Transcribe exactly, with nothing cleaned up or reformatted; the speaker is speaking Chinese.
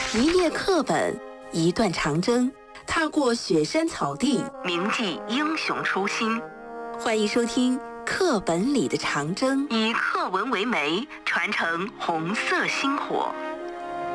一列课本，一段长征，踏过雪山草地，铭记英雄初心。欢迎收听《课本里的长征》，以课文为媒，传承红色星火。